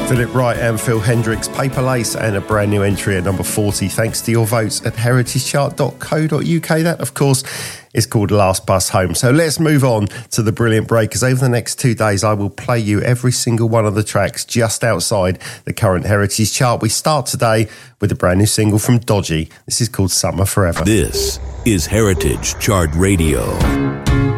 Philip Wright and Phil Hendricks, Paper Lace, and a brand new entry at number 40 thanks to your votes at heritagechart.co.uk. That, of course, is called Last Bus Home. So let's move on to the Brilliant Breakers. Over the next 2 days, I will play you every single one of the tracks just outside the current Heritage Chart. We start today with a brand new single from Dodgy. This is called Summer Forever. This is Heritage Chart Radio.